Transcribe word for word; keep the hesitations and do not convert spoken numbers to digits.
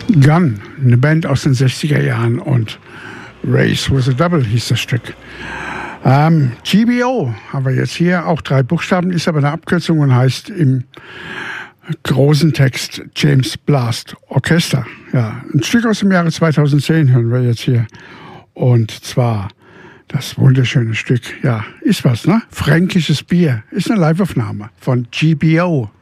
Gun, eine Band aus den sechziger Jahren, und Race with a Double hieß das Stück. Ähm, G B O haben wir jetzt hier, auch drei Buchstaben, ist aber eine Abkürzung und heißt im großen Text James Blast Orchester. Ja, ein Stück aus dem Jahre zweitausendzehn hören wir jetzt hier, und zwar das wunderschöne Stück, ja, ist was, ne? Fränkisches Bier, ist eine Liveaufnahme von G B O.